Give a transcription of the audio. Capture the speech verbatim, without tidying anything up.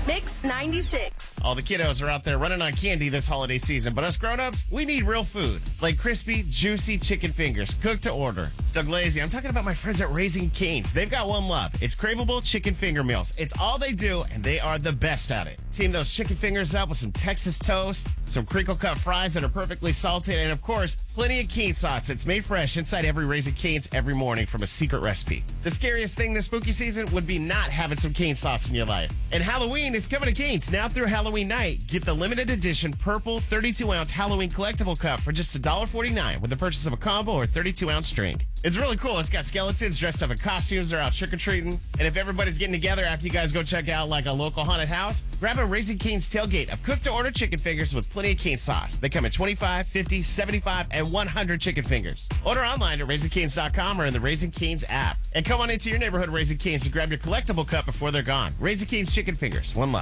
Mix ninety-six. All the kiddos are out there running on candy this holiday season, but us grown-ups, we need real food. Like crispy, juicy chicken fingers, cooked to order. It's Doug Lazy. I'm talking about my friends at Raising Cane's. They've got one love. It's craveable chicken finger meals. It's all they do, and they are the best at it. Team those chicken fingers up with some Texas toast, some crinkle-cut fries that are perfectly salted, and of course, plenty of cane sauce that's made fresh inside every Raising Cane's every morning from a secret recipe. The scariest thing this spooky season would be not having some cane sauce in your life. And Halloween is coming to Cane's now through Halloween night. Get the limited edition purple thirty-two ounce Halloween collectible cup for just one dollar and forty-nine cents with the purchase of a combo or thirty-two ounce drink. It's really cool. It's got skeletons dressed up in costumes. They're out trick-or-treating. And if everybody's getting together after you guys go check out like a local haunted house, grab a Raising Cane's tailgate of cooked-to-order chicken fingers with plenty of cane sauce. They come in twenty-five, fifty, seventy-five, and one hundred chicken fingers. Order online at raising canes dot com or in the Raising Cane's app. And come on into your neighborhood Raising Cane's to grab your collectible cup before they're gone. Raising Cane's chicken fingers. One love.